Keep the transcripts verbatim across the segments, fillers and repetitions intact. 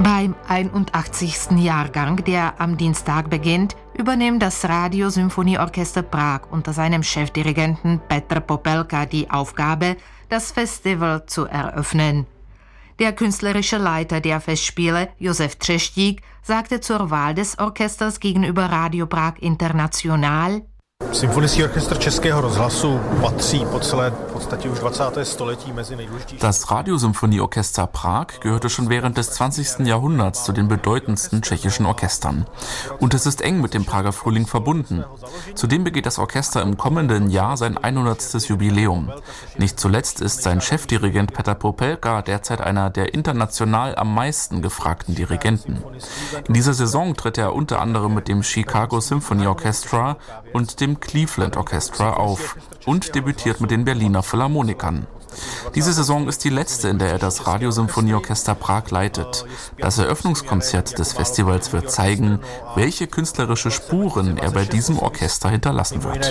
Beim einundachtzigsten Jahrgang, der am Dienstag beginnt, übernimmt das Radiosymphonieorchester Prag unter seinem Chefdirigenten Petr Popelka die Aufgabe, das Festival zu eröffnen. Der künstlerische Leiter der Festspiele, Josef Třeštík, sagte zur Wahl des Orchesters gegenüber Radio Prag International: Symfonický orchestr Českého rozhlasu patří po celé podstatě už dvacátém století mezi nejdůležitější. Das Radiosymphonieorchester Prag gehörte schon während des zwanzigsten Jahrhunderts zu den bedeutendsten tschechischen Orchestern. Und es ist eng mit dem Prager Frühling verbunden. Zudem begeht das Orchester im kommenden Jahr sein hundertstes Jubiläum. Nicht zuletzt ist sein Chefdirigent Petr Popelka derzeit einer der international am meisten gefragten Dirigenten. In dieser Saison tritt er unter anderem mit dem Chicago Symphony Orchestra und dem Cleveland Orchestra auf und debütiert mit den Berliner Philharmonikern. Diese Saison ist die letzte, in der er das Radiosymphonieorchester Prag leitet. Das Eröffnungskonzert des Festivals wird zeigen, welche künstlerische Spuren er bei diesem Orchester hinterlassen wird.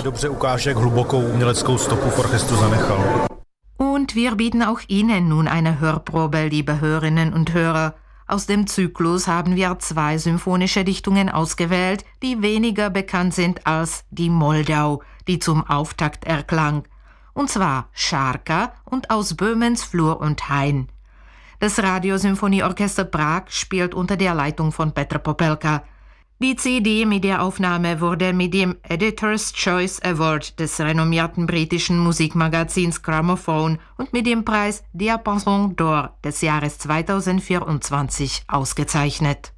Und wir bieten auch Ihnen nun eine Hörprobe, liebe Hörerinnen und Hörer. Aus dem Zyklus haben wir zwei symphonische Dichtungen ausgewählt, die weniger bekannt sind als die Moldau, die zum Auftakt erklang. Und zwar Scharka und Aus Böhmens Flur und Hain. Das Radiosymphonieorchester Prag spielt unter der Leitung von Petr Popelka. Die C D mit der Aufnahme wurde mit dem Editor's Choice Award des renommierten britischen Musikmagazins Gramophone und mit dem Preis Diapason d'Or des Jahres zweitausendvierundzwanzig ausgezeichnet.